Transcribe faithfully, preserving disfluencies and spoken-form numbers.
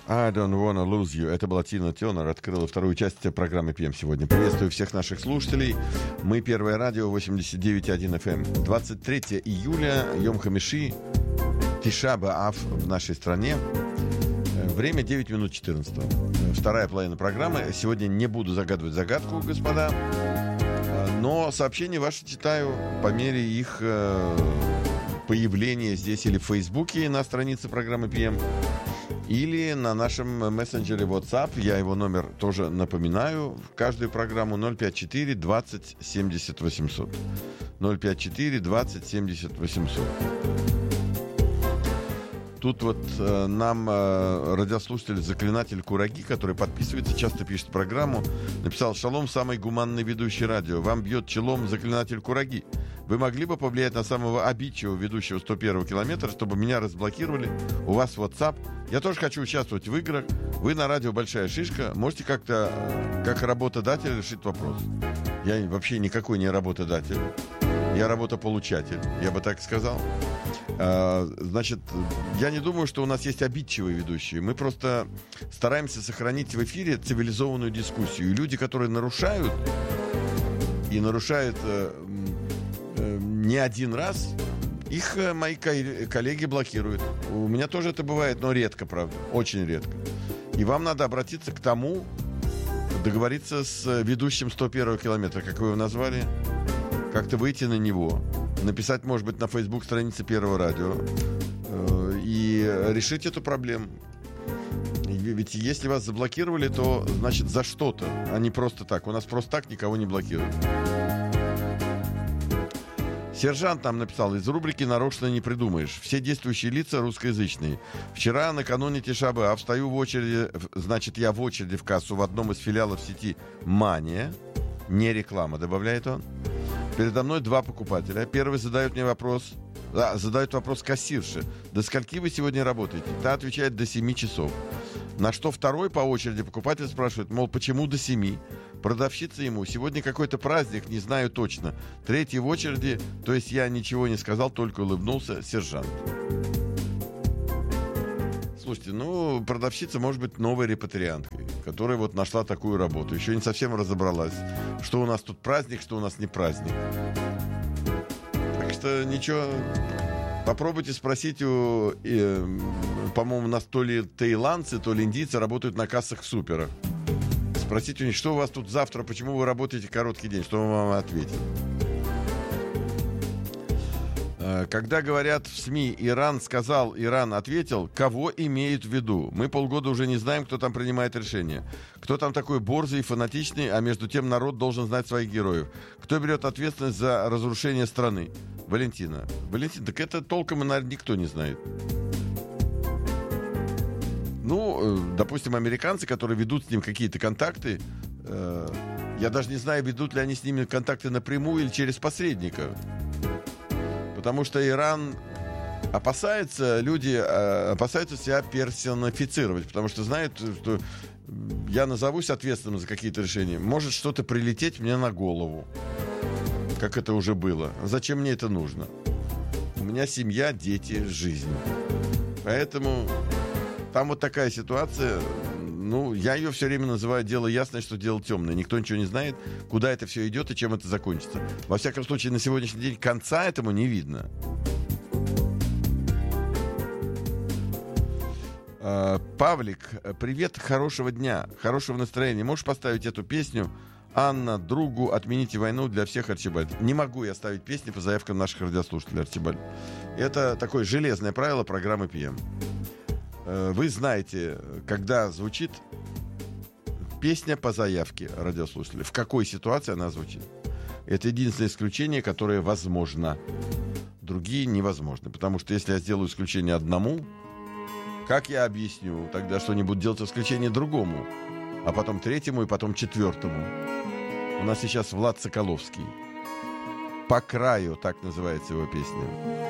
I don't wanna lose you. Это была Тина Тернер, открыла вторую часть программы «Пьем» сегодня. Приветствую всех наших слушателей. Мы Первое радио, восемьдесят девять и один эф эм. двадцать третьего июля, Йом Хамиши, Тиша б'Ав в нашей стране. Время девять минут четырнадцатого. Вторая половина программы. Сегодня не буду загадывать загадку, господа, но сообщения ваши читаю по мере их появления здесь или в Фейсбуке на странице программы «Пьем», или на нашем мессенджере WhatsApp. Я его номер тоже напоминаю в каждую программу: ноль пятьдесят четыре двадцать семьдесят восемьсот. ноль пятьдесят четыре двадцать семьдесят восемьсот. Тут вот э, нам э, радиослушатель Заклинатель Кураги, который подписывается, часто пишет программу, написал: «Шалом, самый гуманный ведущий радио. Вам бьет челом Заклинатель Кураги. Вы могли бы повлиять на самого обидчивого ведущего сто первого километра, чтобы меня разблокировали? У вас WhatsApp. Я тоже хочу участвовать в играх. Вы на радио большая шишка. Можете как-то, как работодатель, решить вопрос». Я вообще никакой не работодатель. Я работополучатель, я бы так сказал. Значит, я не думаю, что у нас есть обидчивые ведущие. Мы просто стараемся сохранить в эфире цивилизованную дискуссию. И люди, которые нарушают, и нарушают э, э, не один раз, их э, мои коллеги блокируют. У меня тоже это бывает, но редко, правда, очень редко. И вам надо обратиться к тому, договориться с ведущим сто первого километра, как вы его назвали, как-то выйти на него, написать, может быть, на Facebook странице Первого радио э, и решить эту проблему. Ведь если вас заблокировали, то, значит, за что-то, а не просто так. У нас просто так никого не блокируют. Сержант нам написал: из рубрики «Нарочно не придумаешь». Все действующие лица русскоязычные. Вчера, накануне Тиша б'Ав, встаю в очереди, значит, я в очереди в кассу в одном из филиалов сети «Мания». Не реклама, добавляет он. Передо мной два покупателя. Первый задает мне вопрос, а, задает вопрос кассирше: до скольки вы сегодня работаете? Та отвечает: до семи часов. На что второй по очереди покупатель спрашивает, мол, почему до семи? Продавщица ему: сегодня какой-то праздник, не знаю точно. Третий в очереди, то есть я ничего не сказал, только улыбнулся сержант. Слушайте, ну, продавщица может быть новой репатрианткой, которая вот нашла такую работу, еще не совсем разобралась, что у нас тут праздник, что у нас не праздник. Так что ничего, попробуйте спросить у, э, по-моему, у нас то ли таиландцы, то ли индийцы работают на кассах в суперах. Спросите у них, что у вас тут завтра, почему вы работаете короткий день, что вам ответят. Когда говорят в СМИ «Иран сказал», «Иран ответил», кого имеют в виду? Мы полгода уже не знаем, кто там принимает решения. Кто там такой борзый и фанатичный, а между тем народ должен знать своих героев. Кто берет ответственность за разрушение страны? Валентина. Валентина, так это толком, наверное, никто не знает. Ну, допустим, американцы, которые ведут с ним какие-то контакты, э, я даже не знаю, ведут ли они с ними контакты напрямую или через посредника. Потому что Иран опасается, люди опасаются себя персонифицировать, потому что знают, что я назовусь ответственным за какие-то решения, может что-то прилететь мне на голову, как это уже было. Зачем мне это нужно? У меня семья, дети, жизнь. Поэтому там вот такая ситуация. Ну, я ее все время называю «дело ясное, что дело темное». Никто ничего не знает, куда это все идет и чем это закончится. Во всяком случае, на сегодняшний день конца этому не видно. Павлик, привет, хорошего дня, хорошего настроения. Можешь поставить эту песню? Анна, другу, отмените войну для всех, Арчибальд. Не могу я ставить песни по заявкам наших радиослушателей, Арчибальд. Это такое железное правило программы «Пьем». Вы знаете, когда звучит песня по заявке радиослушателя, в какой ситуации она звучит. Это единственное исключение, которое возможно. Другие невозможны. Потому что если я сделаю исключение одному, как я объясню тогда, что они будут делать исключение другому, а потом третьему и потом четвертому? У нас сейчас Влад Соколовский. «По краю», так называется его песня.